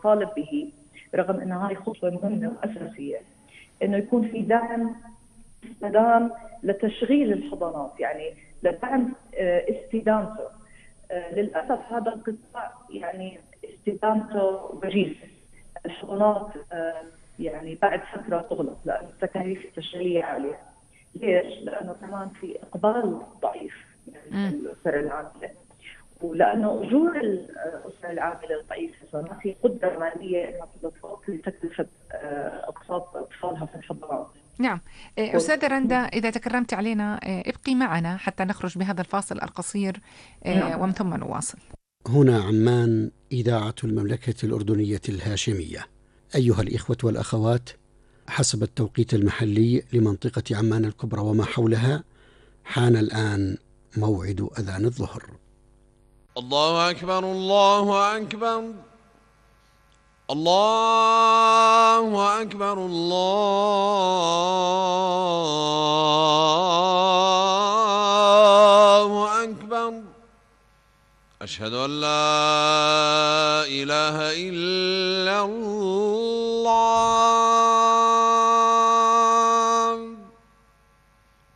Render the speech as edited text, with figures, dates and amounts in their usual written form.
بطالب به رغم أن هاي خطوة مهمة وأساسية، أنه يكون في دعم استدام لتشغيل الحضانات، يعني لدعم استدامته. للأسف هذا القطاع يعني استدامته وجيزة. الحضانات يعني بعد فترة تغلق لأن التكاليف التشغيلية عالية. ليش؟ لأنه كمان في إقبال ضعيف يعني الأسر العاملة، ولأنه أجور الأسر العاملة الضعيفة فما في قدرة مالية إنها تغطي تكلفة أقساط أطفالها في الحضانات. نعم. أستاذة رندا، إذا تكرمت علينا ابقي معنا حتى نخرج بهذا الفاصل القصير ومن ثم نواصل. هنا عمان، إذاعة المملكة الأردنية الهاشمية. أيها الإخوة والأخوات، حسب التوقيت المحلي لمنطقة عمان الكبرى وما حولها، حان الآن موعد أذان الظهر. الله أكبر الله أكبر الله أكبر الله أكبر. أشهد أن لا إله إلا الله